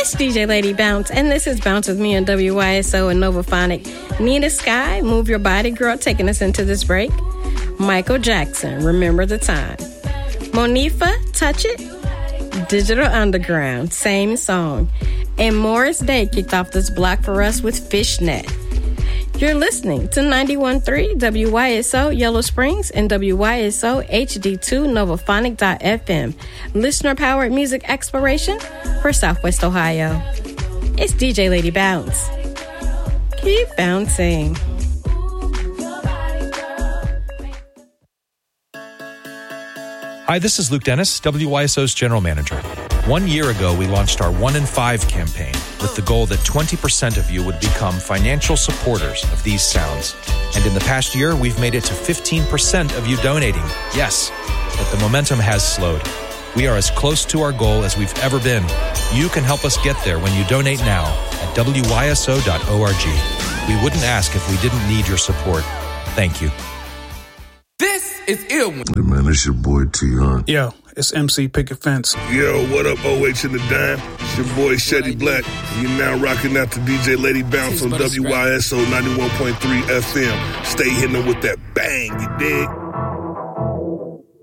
It's DJ Lady Bounce, and this is Bounce with me on WYSO and Novaphonic. Nina Sky, Move Your Body Girl, taking us into this break. Michael Jackson, Remember the Time. Monifa, Touch It. Digital Underground, same song. And Morris Day kicked off this block for us with Fishnet. You're listening to 91.3 WYSO Yellow Springs and WYSO HD2 Novaphonic.fm. Listener-powered music exploration for Southwest Ohio. It's DJ Lady Bounce. Keep bouncing. Hi, this is Luke Dennis, WYSO's General Manager. 1 year ago, we launched our 1 in 5 campaign with the goal that 20% of you would become financial supporters of these sounds. And in the past year, we've made it to 15% of you donating. Yes, but the momentum has slowed. We are as close to our goal as we've ever been. You can help us get there when you donate now at WYSO.org. We wouldn't ask if we didn't need your support. Thank you. This is ill. Hey man, it's your boy T-Hunt. Yo, it's MC Picket Fence. Yo, what up, OH in the Dime? It's your boy Shetty Black. You're now rocking out to DJ Lady Bounce on WYSO 91.3 FM. Stay hitting them with that bang, you dig?